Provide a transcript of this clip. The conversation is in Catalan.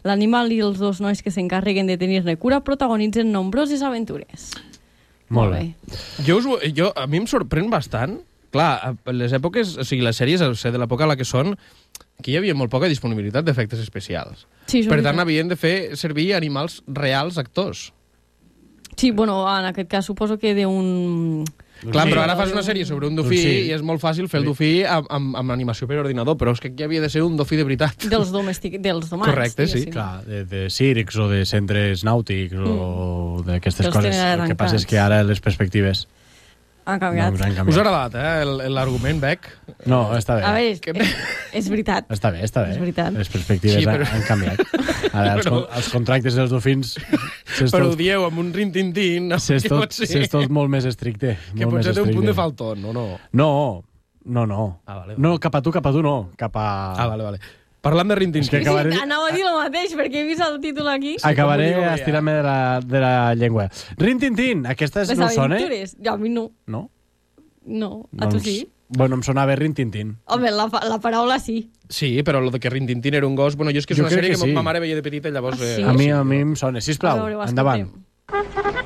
l'animal i els dos nois que s'encarreguen de tenir-ne cura protagonitzen nombroses aventures. Molt bé. A mi em sorprèn bastant. Clar, les èpoques, o sigui, les sèries, de l'època a la que són, aquí hi havia molt poca disponibilitat d'efectes especials. Sí, per tant, havien de fer servir animals reals actors. Sí, bueno, en aquest cas suposo que d'un... Clar, però ara fas una sèrie sobre un dofí i és molt fàcil fer el dofí amb animació per ordinador, però és que aquí havia de ser un dofí de veritat. Dels domàs. Correcte, sí. Clar, de circs o de centres nàutics o d'aquestes coses. El que passa és que ara les perspectives han canviat. Us ha agradat, l'argument, Bec? No, està bé. A veure, és veritat. Està bé. És veritat. Les perspectives han canviat. Ara, els contractes dels dofins... Però ho dieu amb un rin-tin-tin... S'és tot molt més estricte. Que potser té un punt de faltón, o no? No. No, cap a tu no. Cap a... Vale. Parlant de rin-tin-tin... Anava a dir el mateix, perquè he vist el títol aquí. Acabaré estirant-me de la llengua. Rin-tin-tin, aquestes no sona? A mi no. No? No, a tu sí? Bueno, em sonava rin-tin-tin. Home, la paraula sí. Sí, però el de que rin-tin-tin era un gos... Bueno, jo és que és una sèrie que ma mare veia de petita, llavors... A mi em sona. Sisplau, endavant.